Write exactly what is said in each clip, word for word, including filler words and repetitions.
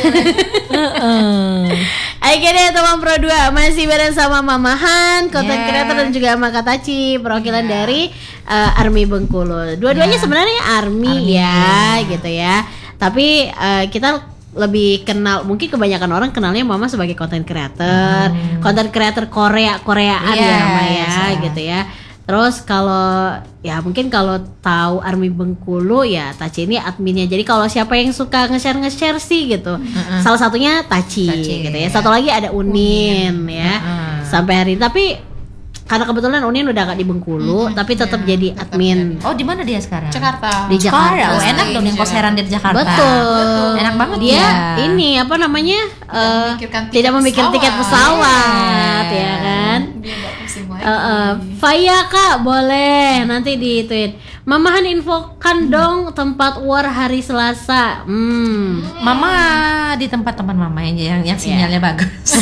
Oke deh teman Pro dua, masih bareng sama Mamahan, content Yeah. creator dan juga sama Kak Taci, perwakilan Yeah. dari uh, Army Bengkulu. Dua-duanya Yeah. sebenarnya Army, Army, ya, yeah. gitu ya. Tapi uh, kita lebih kenal, mungkin kebanyakan orang kenalnya Mama sebagai content creator, Hmm. content creator Korea Koreaan Yeah, ya, Mama ya, yeah. gitu ya. Terus kalau ya mungkin kalau tahu Army Bengkulu ya Taci ini adminnya. Jadi kalau siapa yang suka nge-share nge-share sih gitu. Mm-mm. Salah satunya Taci, Taci, gitu ya. ya. Satu lagi ada Unin, Unin. ya. Mm-mm. Sampai hari ini tapi karena kebetulan Unin udah gak di Bengkulu, Mm-mm, tapi tetap iya, jadi tetap admin. Oh, di mana dia sekarang? Jakarta. Di Jakarta. Oh, enak dong yang koseran dari Jakarta. Betul. Enak banget dia. ya. Ini apa namanya? eh, memikirkan tiket tidak memikir pesawat. tiket pesawat, Iya. ya kan? Dia nggak pusing lagi. Eh, eh, Faya Kak, boleh nanti diituin. Mamahan infokan dong tempat war hari Selasa. Hmm. Mama di tempat teman mama yang yang, yang sinyalnya bagus.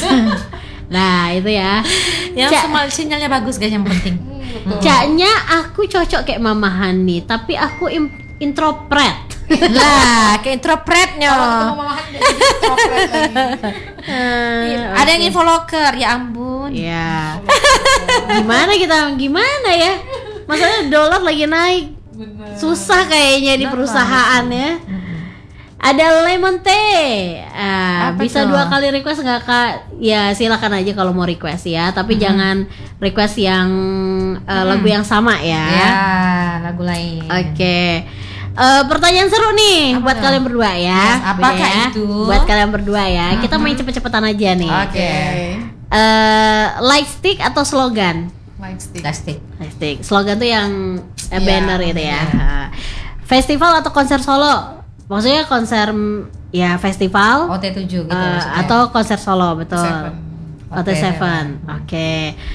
Nah itu ya. yang Cak- semua sinyalnya bagus guys yang penting. Betul. Caknya aku cocok kayak Mamahan nih, tapi aku im- introvert. Lah, kayak introvert-nya. Kalau ketemu mamahan dia jadi introvert lagi. Eh, Ada yang infoloker, ya ampun. Ya. Gimana kita? Gimana ya? Masalahnya dolar lagi naik. Bener. Susah kayaknya di Kenapa? perusahaan ya. Ada lemon tea. Ah, Apa bisa tuh? dua kali request nggak Kak? Ya silakan aja kalau mau request ya. Tapi jangan request yang eh, lagu yang sama ya. Ya, lagu lain. Oke. Eh, pertanyaan seru nih Apa buat tuh? kalian berdua ya. Yes, apakah Ya. itu? Buat kalian berdua ya. Kita main cepet-cepetan aja nih. Oke. Eh, light stick atau slogan? Light stick. Plastik. Light stick. Slogan tuh yang eh, Iya, banner itu ya. Ah. Festival atau konser solo? Maksudnya konser mm, ya festival O T tujuh gitu eh, maksudnya. atau konser solo, betul. Seven. O T Oke, tujuh. Oke.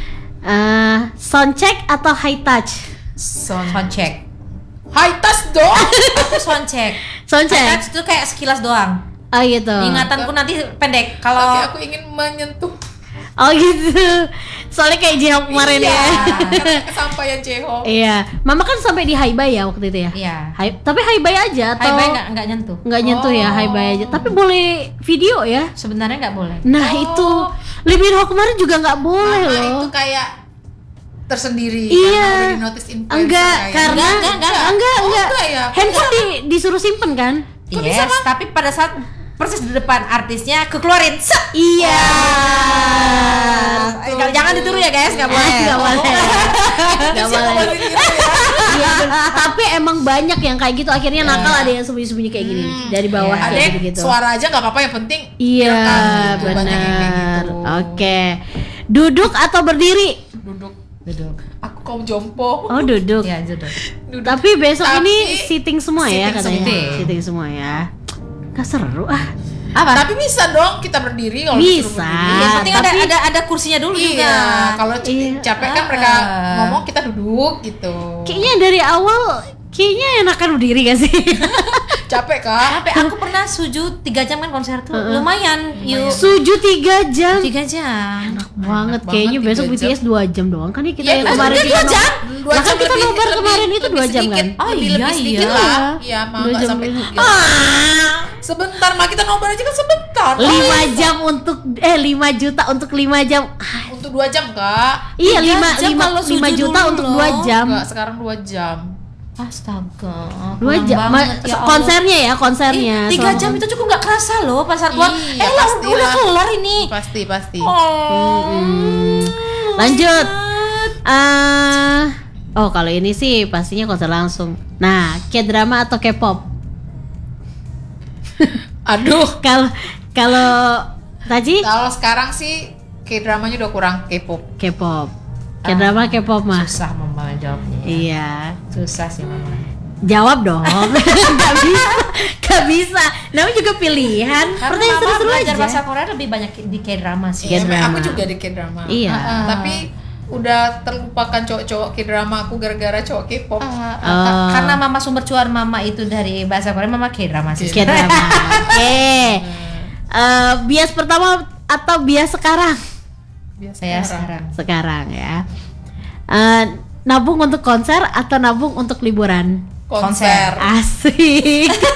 Eh, sound check atau high touch? Sound. Sound check. High touch dong. Aku sound check. Sound check. High touch itu kayak sekilas doang. Oh gitu. Ingatanku nanti pendek. Tapi Kalau aku ingin menyentuh. Oh gitu. Soalnya kayak Jeho kemarin Iya, ya. karena kesampaian Jeho. Iya. Mama kan sampai di high bay ya waktu itu ya. iya. High, tapi high bay aja atau High bye nggak nggak nyentuh. nggak nyentuh ya Oh. high bay aja. Tapi boleh video ya. Sebenarnya nggak boleh. Nah Oh. itu Lee Min Ho kemarin juga nggak boleh Mama loh. itu kayak tersendiri. Iya. Karena udah di notice influencer Enggak, kayak. karena Enggak, enggak, enggak. enggak, Oh, enggak. enggak ya? Handphone di, disuruh simpen kan? Kok bisa, Yes, tapi pada saat persis di depan artisnya keluarin. Set. Iya. Eh, nggak- jangan ditiru ya guys, nggak boleh. Nggak boleh. Nggak Siapa boleh. boleh gitu ya? Iya, bener. Tapi emang banyak yang kayak gitu. Akhirnya nakal ada yang sembunyi-sembunyi kayak gini nih, dari bawah Iya. Ada kayak yang gitu. suara aja nggak apa-apa, yang penting Iya, direkam gitu. Banyak yang kayak benar. gitu. Oke. Duduk atau berdiri? Duduk. Duduk. Aku kaum jompo. Oh, duduk. Ya, duduk. Duduk. Tapi besok Tapi ini sitting semua ya sitting katanya. semua. Sitting semua ya. Gak seru ah. Apa? Tapi bisa dong kita berdiri kalau Bisa. disuruh berdiri. Yang penting ada tapi- ada ada kursinya dulu juga. Iya, kalau c- Iya. capek kan mereka Ah. ngomong kita duduk gitu. Kayaknya dari awal kayaknya enakan berdiri gak sih? Capek kan? Sampai aku pernah sujud tiga jam kan konser tuh. Lumayan, yuk. Sujud tiga jam. tiga jam. banget Enak kayaknya banget, besok tiga B T S dua jam doang kan ya kita Iya, yang itu kemarin dia kita dua no- jam. Dua Bahkan jam kita lebih- nobar lebih- kemarin itu lebih dua jam sedikit. kan? Oh, lebih iya, lebih sedikit iya. lah. Iya, mah Dua nggak jam sampai lebih. tiga. Sebentar mah kita nobar aja kan sebentar. lima jam untuk eh lima juta untuk lima jam. Ah, Untuk dua jam kak. iya Tiga lima jam lima kalau lima sujud juta dulu untuk loh. dua jam. Enggak, sekarang dua jam. Astaga. Dua kurang jam Ma- banget, ya Allah. konsernya ya konsernya. Ih, tiga soalnya. jam itu cukup nggak kerasa loh pas saat keluar. Iya, eh lah pastilah. udah kelar ini. Pasti pasti. Oh. Hmm. Lanjut. Eh, oh kalau ini sih pastinya konser langsung. Nah, K-drama atau K-pop? Aduh. Kalau kalau Taji Kalau sekarang sih K-dramanya udah kurang K-pop. K-pop. K-drama K-pop mah. Susah mama jawabnya. Iya. Susah sih mama. Jawab dong. Gak bisa. Gak bisa. Namanya juga pilihan. Karena Pertanyaan mama seru-seru belajar aja. bahasa Korea lebih banyak di K-drama sih. Iya. K-drama. Aku juga di K-drama. Iya. Ah, tapi udah terlupakan cowok-cowok K-drama aku gara-gara cowok K-pop. Ah, ah, Oh. ka- karena mama sumber cuan mama itu dari bahasa Korea, mama K-drama sih. K-drama. Oke. Eh, bias pertama atau bias sekarang? Biasa Saya sekarang. Sekarang ya. Eh, nabung untuk konser atau nabung untuk liburan? konser. Asik.